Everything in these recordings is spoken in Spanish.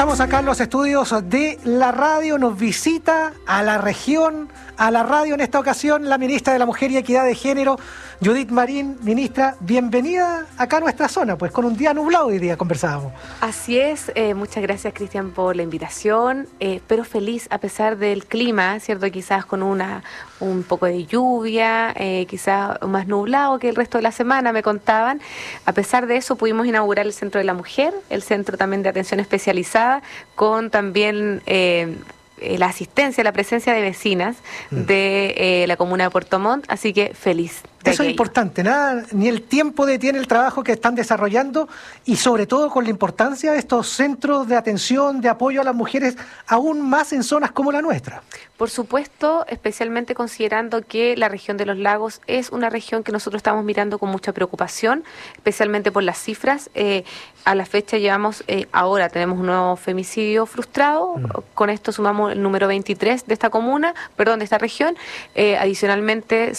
Estamos acá en los estudios de la radio, nos visita a la región, a la radio en esta ocasión, la ministra de la Mujer y Equidad de Género, Judith Marín. Ministra, bienvenida acá a nuestra zona, pues con un día nublado hoy día conversábamos. Así es, muchas gracias Cristian por la invitación, pero feliz a pesar del clima, ¿cierto? Quizás con un poco de lluvia, quizás más nublado que el resto de la semana, me contaban. A pesar de eso pudimos inaugurar el Centro de la Mujer, el Centro también de Atención Especializada, con también la asistencia, la presencia de vecinas de la comuna de Puerto Montt, así que feliz. Eso es importante, nada, ni el tiempo detiene el trabajo que están desarrollando y sobre todo con la importancia de estos centros de atención, de apoyo a las mujeres, aún más en zonas como la nuestra. Por supuesto, especialmente considerando que la región de los lagos es una región que nosotros estamos mirando con mucha preocupación, especialmente por las cifras. A la fecha ahora tenemos un nuevo femicidio frustrado, con esto sumamos el número 23 de esta comuna, de esta región. Adicionalmente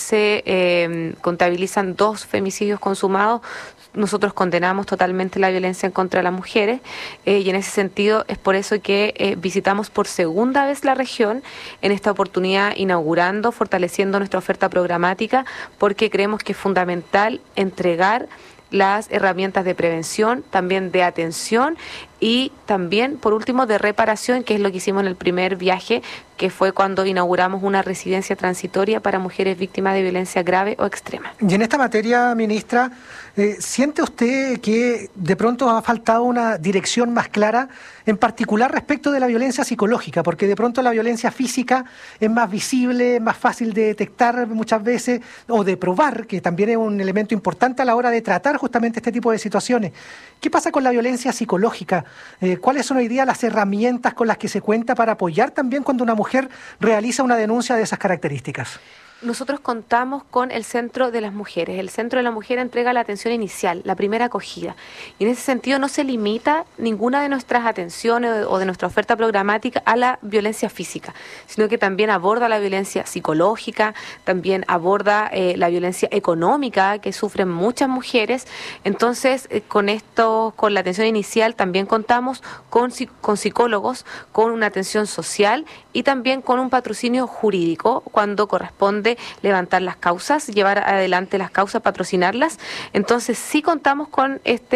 se contabilizan 2 femicidios consumados. Nosotros condenamos totalmente la violencia en contra de las mujeres y en ese sentido es por eso que visitamos por segunda vez la región, en esta oportunidad inaugurando, fortaleciendo nuestra oferta programática, porque creemos que es fundamental entregar las herramientas de prevención, también de atención y también, por último, de reparación, que es lo que hicimos en el primer viaje, que fue cuando inauguramos una residencia transitoria para mujeres víctimas de violencia grave o extrema. Y en esta materia, ministra, ¿siente usted que de pronto ha faltado una dirección más clara, en particular respecto de la violencia psicológica? Porque de pronto la violencia física es más visible, más fácil de detectar muchas veces, o de probar, que también es un elemento importante a la hora de tratar justamente este tipo de situaciones. ¿Qué pasa con la violencia psicológica? ¿Cuáles son hoy día las herramientas con las que se cuenta para apoyar también cuando una mujer realiza una denuncia de esas características? Nosotros contamos con el Centro de las Mujeres. El Centro de la Mujer entrega la atención inicial, la primera acogida. Y en ese sentido no se limita ninguna de nuestras atenciones o de nuestra oferta programática a la violencia física, sino que también aborda la violencia psicológica, también aborda la violencia económica que sufren muchas mujeres. Entonces, con la atención inicial también contamos con psicólogos, con una atención social y también con un patrocinio jurídico cuando corresponde levantar las causas, llevar adelante las causas, patrocinarlas. Entonces sí contamos con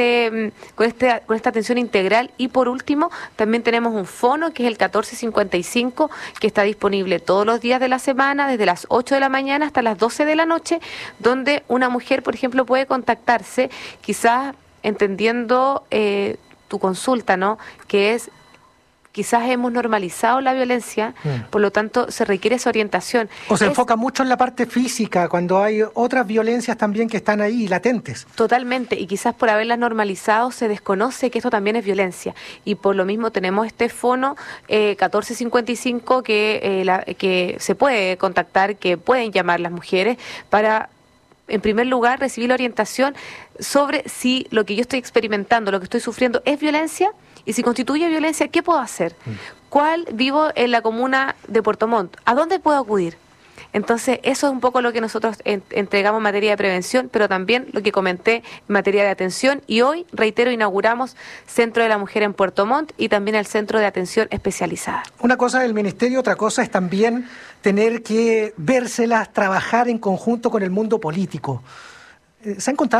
esta atención integral y por último también tenemos un fono que es el 1455 que está disponible todos los días de la semana desde las 8 de la mañana hasta las 12 de la noche, donde una mujer, por ejemplo, puede contactarse quizás entendiendo tu consulta, ¿no? Que es quizás hemos normalizado la violencia, por lo tanto se requiere esa orientación. O se enfoca mucho en la parte física, cuando hay otras violencias también que están ahí, latentes. Totalmente, y quizás por haberlas normalizado se desconoce que esto también es violencia. Y por lo mismo tenemos este fono 1455 que se puede contactar, que pueden llamar las mujeres para, en primer lugar, recibir la orientación sobre si lo que yo estoy experimentando, lo que estoy sufriendo es violencia. Y si constituye violencia, ¿qué puedo hacer? Vivo en la comuna de Puerto Montt, ¿a dónde puedo acudir? Entonces, eso es un poco lo que nosotros entregamos en materia de prevención, pero también lo que comenté en materia de atención. Y hoy, reitero, inauguramos Centro de la Mujer en Puerto Montt y también el Centro de Atención Especializada. Una cosa es el ministerio, otra cosa es también tener que vérselas, trabajar en conjunto con el mundo político. ¿Se ha encontrado